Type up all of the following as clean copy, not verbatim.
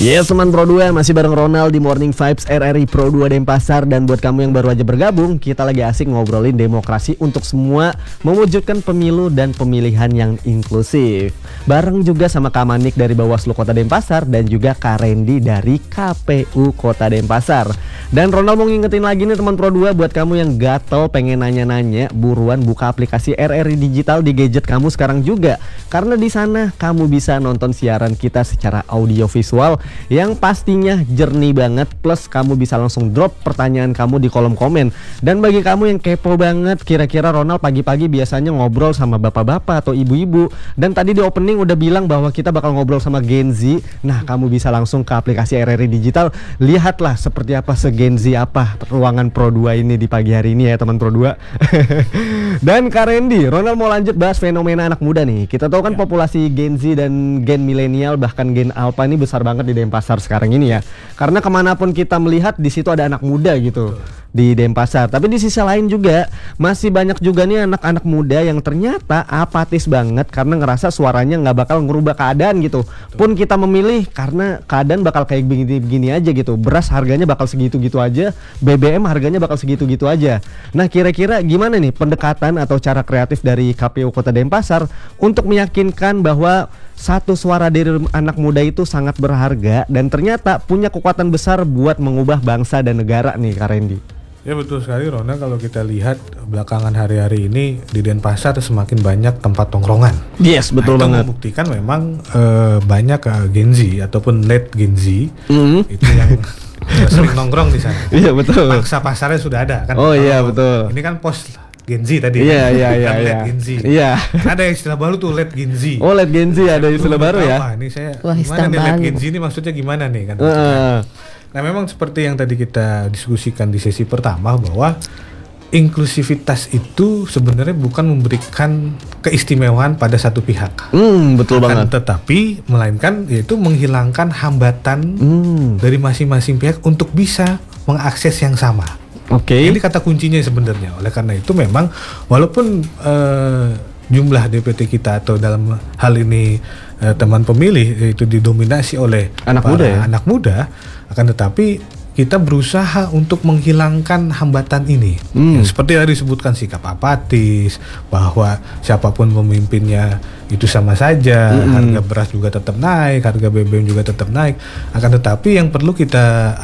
Yes, teman Pro 2, masih bareng Ronald di Morning Vibes RRI Pro 2 Denpasar. Dan buat kamu yang baru aja bergabung, kita lagi asik ngobrolin demokrasi untuk semua, mewujudkan pemilu dan pemilihan yang inklusif. Bareng juga sama Kak Manik dari Bawaslu Kota Denpasar dan juga Kak Randy dari KPU Kota Denpasar. Dan Ronald mau ngingetin lagi nih teman Pro 2, buat kamu yang gatel pengen nanya-nanya, buruan buka aplikasi RRI Digital di gadget kamu sekarang juga. Karena di sana kamu bisa nonton siaran kita secara audio visual yang pastinya jernih banget, plus kamu bisa langsung drop pertanyaan kamu di kolom komen. Dan bagi kamu yang kepo banget, kira-kira Ronald pagi-pagi biasanya ngobrol sama bapak-bapak atau ibu-ibu, dan tadi di opening udah bilang bahwa kita bakal ngobrol sama Gen Z. Nah, kamu bisa langsung ke aplikasi RRI Digital, lihatlah seperti apa se-Gen Z apa ruangan Pro 2 ini di pagi hari ini ya teman Pro 2. Dan Kak Randy, Ronald mau lanjut bahas fenomena anak muda nih. Kita tahu kan populasi Gen Z dan Gen milenial bahkan Gen Alpha ini besar banget di Denpasar sekarang ini ya. Karena kemanapun kita melihat di situ ada anak muda gitu di Denpasar. Tapi di sisi lain juga masih banyak juga nih anak-anak muda yang ternyata apatis banget karena ngerasa suaranya nggak bakal ngerubah keadaan gitu. Pun kita memilih karena keadaan bakal kayak begini-begini aja gitu. Beras harganya bakal segitu-gitu aja, BBM harganya bakal segitu-gitu aja. Nah, kira-kira gimana nih pendekatan atau cara kreatif dari KPU Kota Denpasar untuk meyakinkan bahwa satu suara dari anak muda itu sangat berharga dan ternyata punya kekuatan besar buat mengubah bangsa dan negara nih Kak Randy? Ya betul sekali Rona, kalau kita lihat belakangan hari-hari ini di Denpasar semakin banyak tempat tongkrongan. Yes, betul banget. Itu membuktikan memang banyak Gen Z ataupun late Gen Z itu yang sering nongkrong di sana. Iya betul. Pangsa pasarnya sudah ada kan. Oh iya betul. Ini kan post Gen Z tadi. Iya. Late Gen Z. Iya. Ada istilah baru tuh late Gen Z. Oh, late Gen Z ada istilah baru ya. Ini saya Wah, gimana nih baru. late Gen Z ini maksudnya gimana nih kan? Nah, memang seperti yang tadi kita diskusikan di sesi pertama bahwa inklusivitas itu sebenarnya bukan memberikan keistimewaan pada satu pihak. Betul banget. Tetapi melainkan yaitu menghilangkan hambatan dari masing-masing pihak untuk bisa mengakses yang sama. Oke. Ini kata kuncinya sebenarnya. Oleh karena itu memang walaupun jumlah DPT kita atau dalam hal ini teman pemilih itu didominasi oleh anak muda, akan tetapi kita berusaha untuk menghilangkan hambatan ini. Ya, seperti yang disebutkan sikap apatis, bahwa siapapun pemimpinnya itu sama saja, harga beras juga tetap naik, harga BBM juga tetap naik. Akan tetapi yang perlu kita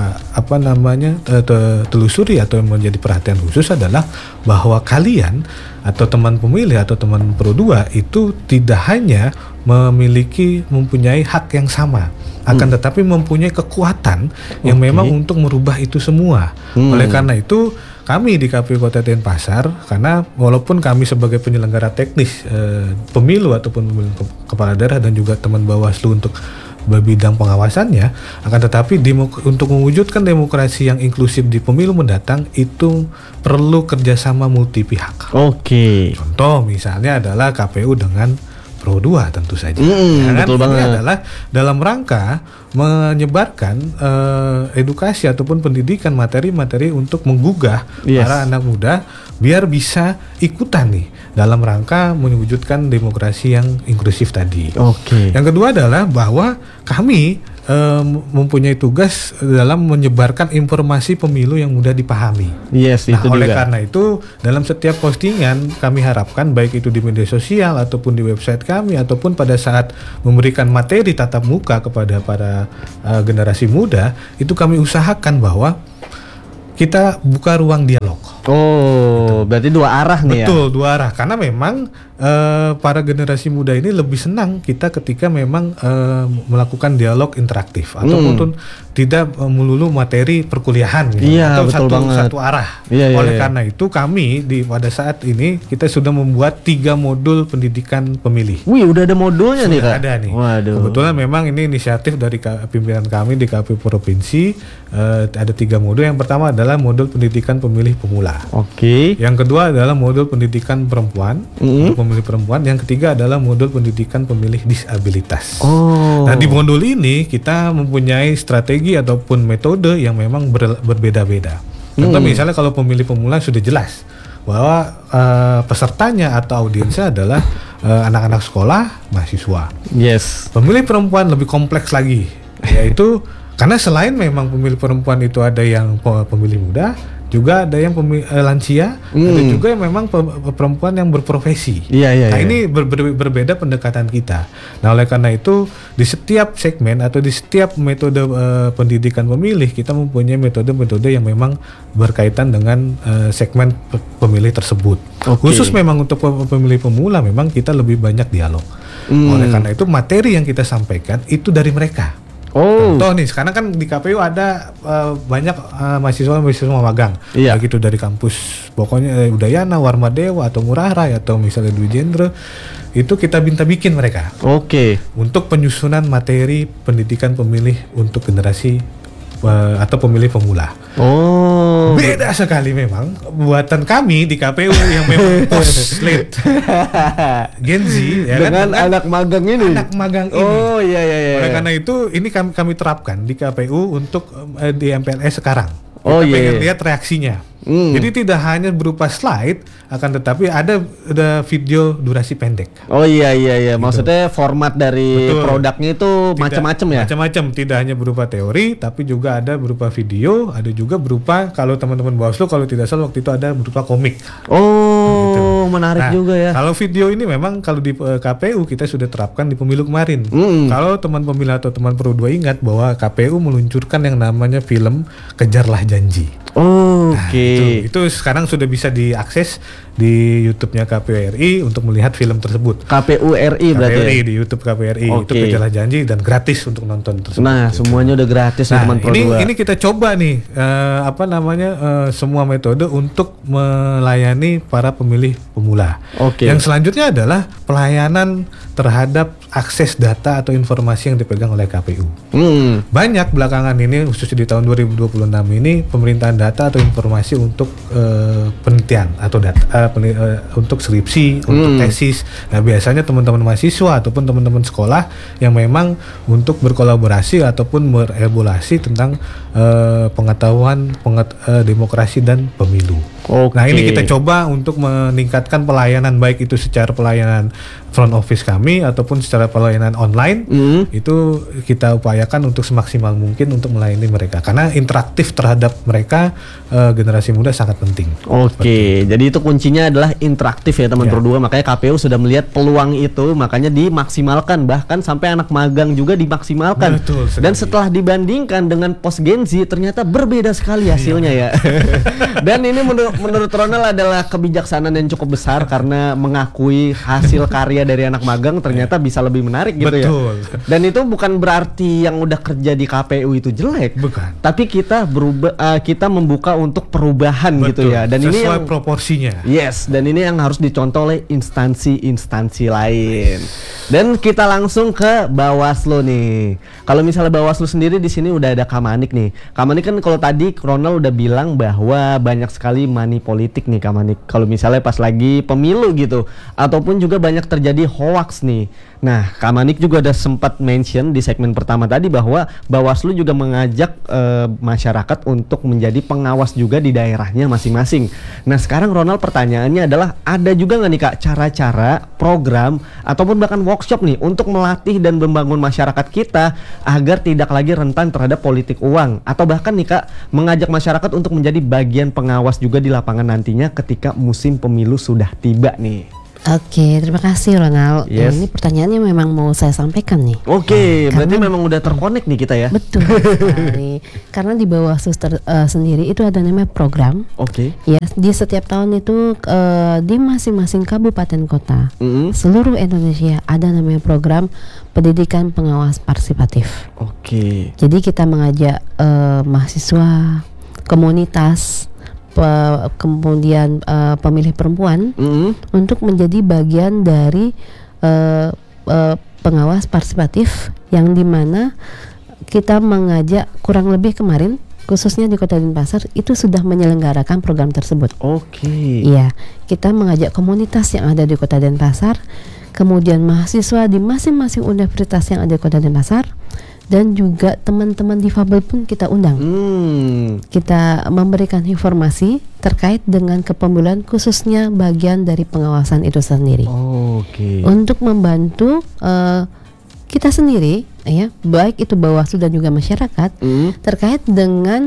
telusuri atau yang menjadi perhatian khusus adalah bahwa kalian atau teman pemilih atau teman Pro 2 itu tidak hanya mempunyai hak yang sama, akan tetapi mempunyai kekuatan yang memang untuk merubah itu semua. Oleh karena itu kami di KPU Kota Denpasar, karena walaupun kami sebagai penyelenggara teknis pemilu ataupun pemilihan kepala daerah dan juga teman Bawaslu untuk bidang pengawasannya, akan tetapi untuk mewujudkan demokrasi yang inklusif di pemilu mendatang itu perlu kerjasama multi pihak. Oke. Contoh misalnya adalah KPU dengan Pro 2 tentu saja. Betul banget. Ini adalah dalam rangka menyebarkan edukasi ataupun pendidikan materi-materi untuk menggugah para anak muda biar bisa ikutan nih dalam rangka mewujudkan demokrasi yang inklusif tadi. Oke. Yang kedua adalah bahwa kami mempunyai tugas dalam menyebarkan informasi pemilu yang mudah dipahami. Yes, nah, itu oleh juga. karena itu dalam setiap postingan kami harapkan baik itu di media sosial ataupun di website kami ataupun pada saat memberikan materi tatap muka kepada para generasi muda, itu kami usahakan bahwa kita buka ruang dialog. Oh, berarti dua arah nih ya? Betul, dua arah. Karena memang para generasi muda ini lebih senang kita ketika memang melakukan dialog interaktif ataupun tidak melulu materi perkuliahan gitu, Iya, atau betul banget. satu arah. Iya, Oleh iya. karena itu kami pada saat ini kita sudah membuat 3 modul pendidikan pemilih. Wih, udah ada modulnya nih Kak? Ada nih. Waduh. Kebetulan memang ini inisiatif dari pimpinan kami di KPU Provinsi. Ada 3 modul. Yang pertama adalah modul pendidikan pemilih pemula. Oke. Yang kedua adalah modul pendidikan perempuan untuk pemilih perempuan. Yang ketiga adalah modul pendidikan pemilih disabilitas. Oh. Nah, di modul ini kita mempunyai strategi ataupun metode yang memang berbeda-beda. Contoh misalnya kalau pemilih pemula sudah jelas bahwa pesertanya atau audiensnya adalah anak-anak sekolah, mahasiswa. Yes. Pemilih perempuan lebih kompleks lagi. Yaitu karena selain memang pemilih perempuan itu ada yang pemilih muda, juga ada yang lansia, ada juga yang memang perempuan yang berprofesi. Nah ini berbeda pendekatan kita. Nah oleh karena itu di setiap segmen atau di setiap metode pendidikan pemilih kita mempunyai metode-metode yang memang berkaitan dengan segmen pemilih tersebut. Khusus memang untuk pemilih pemula memang kita lebih banyak dialog. Oleh karena itu materi yang kita sampaikan itu dari mereka. Contoh nih, sekarang kan di KPU ada banyak mahasiswa magang, baik itu dari kampus, pokoknya Udayana, Warmadewa atau Ngurah Rai atau misalnya Dwi Jendra, itu kita minta bikin mereka. Untuk penyusunan materi pendidikan pemilih untuk generasi atau pemilih pemula. Beda sekali memang buatan kami di KPU yang memang post-late Gen Z ya dengan kan? Anak magang ini. Oleh karena itu ini kami terapkan di KPU untuk di MPLS sekarang. Kita pengen lihat reaksinya. Jadi tidak hanya berupa slide, akan tetapi ada video durasi pendek. Gitu. Maksudnya format dari produknya itu macam-macam ya? Macam-macam, tidak hanya berupa teori, tapi juga ada berupa video, ada juga berupa, kalau teman-teman Bawaslu kalau tidak salah waktu itu ada berupa komik. Gitu. Menarik juga ya. Kalau video ini memang kalau di KPU kita sudah terapkan di pemilu kemarin. Kalau teman pemilih atau teman Pro 2 ingat bahwa KPU meluncurkan yang namanya film Kejarlah Janji. Itu sekarang sudah bisa diakses di YouTube-nya KPU RI untuk melihat film tersebut. KPU RI berarti. KPU RI di YouTube KPU RI itu Kejarlah Janji dan gratis untuk nonton tersebut. Nah, semuanya udah gratis ya teman Pro 2. Ini kita coba nih semua metode untuk melayani para pemilih pemula. Yang selanjutnya adalah pelayanan terhadap akses data atau informasi yang dipegang oleh KPU. Banyak belakangan ini khususnya di tahun 2026 ini pemerintahan data atau informasi untuk penelitian atau data untuk skripsi, untuk tesis. Nah biasanya teman-teman mahasiswa ataupun teman-teman sekolah yang memang untuk berkolaborasi ataupun berelaborasi tentang pengetahuan demokrasi dan pemilu. Nah ini kita coba untuk meningkatkan pelayanan baik itu secara pelayanan front office kami ataupun secara pelayanan online. Itu kita upayakan untuk semaksimal mungkin untuk melayani mereka karena interaktif terhadap mereka generasi muda sangat penting. Jadi itu kuncinya adalah interaktif ya teman Pro 2. Makanya KPU sudah melihat peluang itu, makanya dimaksimalkan, bahkan sampai anak magang juga dimaksimalkan. Dan setelah dibandingkan dengan post Gen Z ternyata berbeda sekali hasilnya ya. Dan ini menurut Ronald adalah kebijaksanaan yang cukup besar karena mengakui hasil karya dari anak magang ternyata bisa lebih menarik gitu ya. Dan itu bukan berarti yang udah kerja di KPU itu jelek. Tapi kita kita membuka untuk perubahan gitu ya. Dan sesuai ini yang proporsinya. Dan ini yang harus dicontoh oleh instansi-instansi lain. Dan kita langsung ke Bawaslu nih. Kalau misalnya Bawaslu sendiri di sini udah ada Kamanik nih. Kamanik kan kalau tadi Ronald udah bilang bahwa banyak sekali money politik nih Kamanik. Kalau misalnya pas lagi pemilu gitu, ataupun juga banyak terjadi hoax nih. Nah, Kamanik juga ada sempat mention di segmen pertama tadi bahwa Bawaslu juga mengajak masyarakat untuk menjadi pengawas juga di daerahnya masing-masing. Nah, sekarang Ronald pertanyaannya adalah ada juga nggak nih Kak cara-cara, program ataupun bahkan workshop nih untuk melatih dan membangun masyarakat kita agar tidak lagi rentan terhadap politik uang, atau bahkan nih Kak mengajak masyarakat untuk menjadi bagian pengawas juga di lapangan nantinya ketika musim pemilu sudah tiba nih. Terima kasih Ronald. Ini pertanyaannya memang mau saya sampaikan nih. Berarti memang udah terkonek nih kita ya. Betul sekali. Karena di Bawaslu sendiri itu ada namanya program. Ya, di setiap tahun itu di masing-masing kabupaten kota seluruh Indonesia ada namanya program pendidikan pengawas partisipatif. Jadi kita mengajak mahasiswa, komunitas, kemudian pemilih perempuan untuk menjadi bagian dari pengawas partisipatif yang dimana kita mengajak kurang lebih kemarin khususnya di Kota Denpasar itu sudah menyelenggarakan program tersebut. Iya, kita mengajak komunitas yang ada di Kota Denpasar, kemudian mahasiswa di masing-masing universitas yang ada di Kota Denpasar, dan juga teman-teman difabel pun kita undang. Kita memberikan informasi terkait dengan kepemiluan khususnya bagian dari pengawasan itu sendiri. Untuk membantu kita sendiri ya, baik itu Bawaslu dan juga masyarakat terkait dengan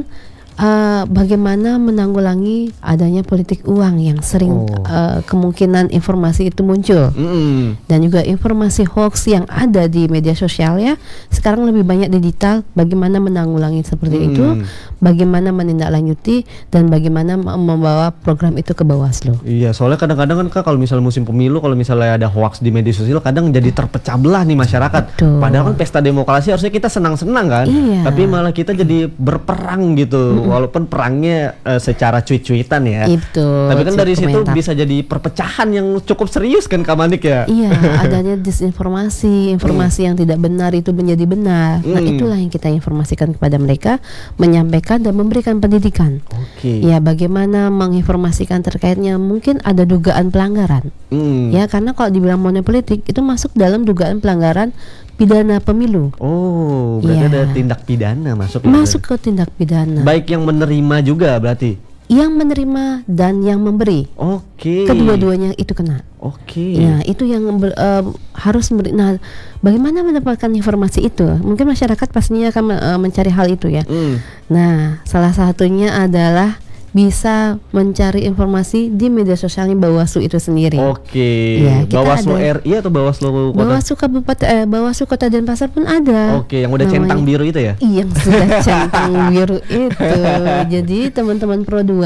bagaimana menanggulangi adanya politik uang yang sering kemungkinan informasi itu muncul, dan juga informasi hoax yang ada di media sosial ya. Sekarang lebih banyak digital, bagaimana menanggulangi seperti itu, bagaimana menindaklanjuti, dan bagaimana membawa program itu ke Bawaslu. Iya, soalnya kadang-kadang kan Kak, kalau misalnya musim pemilu, kalau misalnya ada hoax di media sosial, kadang jadi terpecah belah nih masyarakat. Betul. Padahal kan pesta demokrasi harusnya kita senang-senang kan, tapi malah kita jadi berperang gitu. Walaupun perangnya secara cuit-cuitan ya. Itu. Tapi kan dari situ bisa jadi perpecahan yang cukup serius kan Kak Manik ya. Iya, adanya disinformasi, informasi yang tidak benar itu menjadi benar. Nah, itulah yang kita informasikan kepada mereka, menyampaikan dan memberikan pendidikan. Ya, bagaimana menginformasikan terkaitnya mungkin ada dugaan pelanggaran. Ya, karena kalau dibilang monopolitik itu masuk dalam dugaan pelanggaran pidana pemilu. Oh, berarti ada tindak pidana masuk. Masuk ke tindak pidana. Baik yang menerima juga berarti. Yang menerima dan yang memberi. Kedua-duanya itu kena. Ya, itu yang harus Nah, bagaimana mendapatkan informasi itu? Mungkin masyarakat pastinya akan mencari hal itu ya. Nah, salah satunya adalah bisa mencari informasi di media sosialnya Bawaslu itu sendiri. Ya, Bawaslu RI atau Bawaslu Kota? Bawaslu Kabupaten, Bawaslu Kota Denpasar pun ada. Yang udah centang biru itu ya? Yang sudah centang biru itu. Jadi teman-teman Pro 2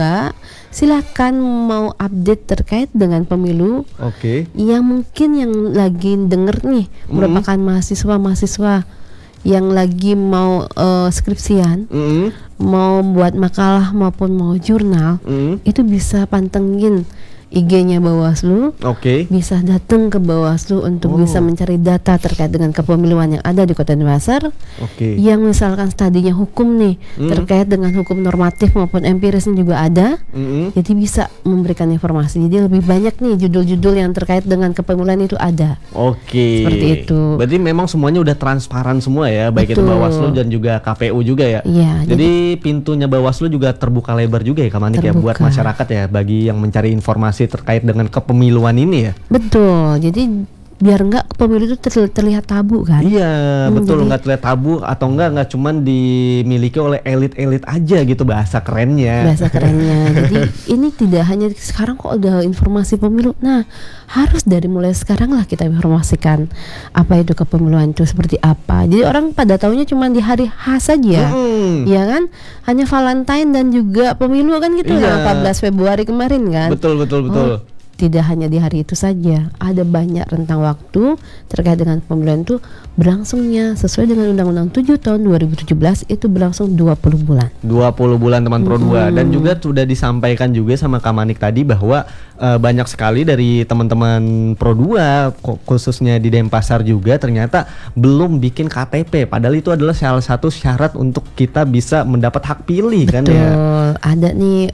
silakan mau update terkait dengan pemilu. Yang mungkin yang lagi denger nih merupakan mahasiswa yang lagi mau skripsian, mau buat makalah maupun mau jurnal, itu bisa pantengin IG-nya Bawaslu, bisa datang ke Bawaslu untuk bisa mencari data terkait dengan kepemiluan yang ada di Kota Denpasar. Yang misalkan studinya hukum nih, terkait dengan hukum normatif maupun empirisnya juga ada. Jadi bisa memberikan informasi. Jadi lebih banyak nih judul-judul yang terkait dengan kepemiluan itu ada. Seperti itu. Berarti memang semuanya udah transparan semua ya, baik itu Bawaslu dan juga KPU juga ya. Jadi pintunya Bawaslu juga terbuka lebar juga ya Kak Manik ya, buat masyarakat ya, bagi yang mencari informasi terkait dengan kepemiluan ini ya. Betul. Jadi biar nggak pemilu itu terlihat tabu kan? Iya, betul, nggak terlihat tabu atau nggak cuman dimiliki oleh elit-elit aja gitu bahasa kerennya. Jadi ini tidak hanya sekarang kok ada informasi pemilu. Nah, harus dari mulai sekarang lah kita informasikan apa itu kepemiluan itu seperti apa. Jadi orang pada tahunya cuma di hari H saja. Ya kan? Hanya Valentine dan juga pemilu kan gitu ya, 14 Februari kemarin kan. Betul. Tidak hanya di hari itu saja, ada banyak rentang waktu terkait dengan pemilihan itu berlangsungnya sesuai dengan Undang-Undang 7 tahun 2017 itu berlangsung 20 bulan. 20 bulan teman Pro 2. Dan juga sudah disampaikan juga sama Kak Manik tadi bahwa banyak sekali dari teman-teman Pro 2 khususnya di Denpasar juga ternyata belum bikin KTP, padahal itu adalah salah satu syarat untuk kita bisa mendapat hak pilih. Betul. Kan ya. Ada nih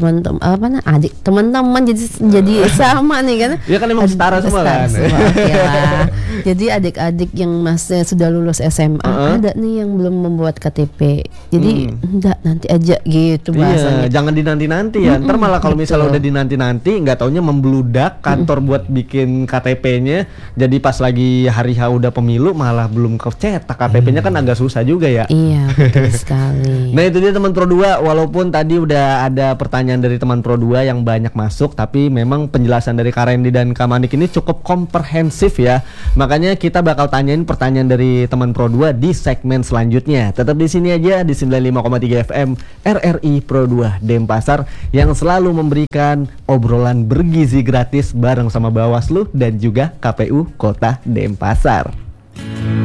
teman-teman jadi sama nih kan. Ya kan emang setara semua kan. Ya. Jadi adik-adik yang masih sudah lulus SMA ada nih yang belum membuat KTP. Jadi enggak, nanti aja gitu bahasanya. Jangan dinanti-nanti ya. Ntar malah kalau misalnya udah dinanti-nanti nggak taunya membludak kantor buat bikin KTP-nya. Jadi pas lagi hari H udah pemilu malah belum kecetak KTP-nya, kan agak susah juga ya. Iya, betul sekali. Nah, itu dia teman Pro 2, walaupun tadi udah ada pertanyaan dari teman Pro 2 yang banyak masuk, tapi memang penjelasan dari Kak Randy dan Kak Manik ini cukup komprehensif ya. Makanya kita bakal tanyain pertanyaan dari teman Pro 2 di segmen selanjutnya. Tetap di sini aja di 95,3 FM RRI Pro 2 Denpasar yang selalu memberikan obrolan bergizi gratis bareng sama Bawaslu dan juga KPU Kota Denpasar.